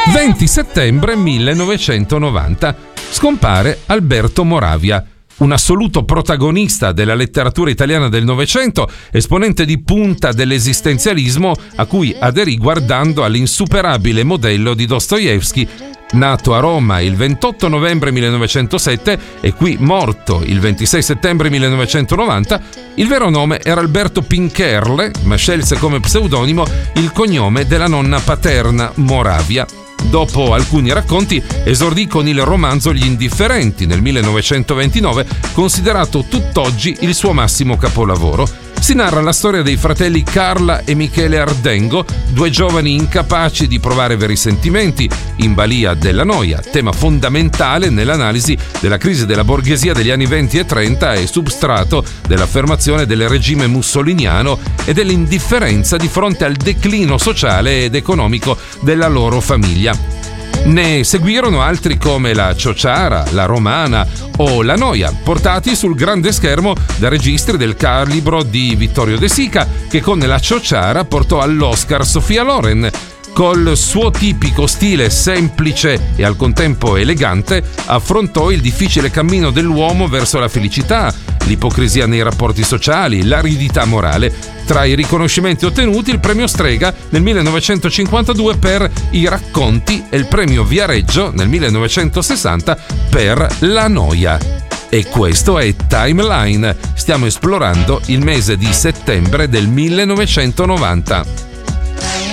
20 settembre 1990 scompare Alberto Moravia, un assoluto protagonista della letteratura italiana del Novecento, esponente di punta dell'esistenzialismo a cui aderì guardando all'insuperabile modello di Dostoevskij. Nato a Roma il 28 novembre 1907 e qui morto il 26 settembre 1990, il vero nome era Alberto Pincherle, ma scelse come pseudonimo il cognome della nonna paterna Moravia. Dopo alcuni racconti esordì con il romanzo Gli Indifferenti nel 1929, considerato tutt'oggi il suo massimo capolavoro. Si narra la storia dei fratelli Carla e Michele Ardengo, due giovani incapaci di provare veri sentimenti, in balia della noia, tema fondamentale nell'analisi della crisi della borghesia degli anni 20 e 30 e substrato dell'affermazione del regime mussoliniano e dell'indifferenza di fronte al declino sociale ed economico della loro famiglia. Ne seguirono altri come La Ciociara, La Romana o La Noia, portati sul grande schermo da registri del calibro di Vittorio De Sica, che con La Ciociara portò all'Oscar Sofia Loren. Col suo tipico stile semplice e al contempo elegante, affrontò il difficile cammino dell'uomo verso la felicità, l'ipocrisia nei rapporti sociali, l'aridità morale. Tra i riconoscimenti ottenuti il premio Strega nel 1952 per I racconti e il premio Viareggio nel 1960 per La Noia. E questo è Timeline. Stiamo esplorando il mese di settembre del 1990.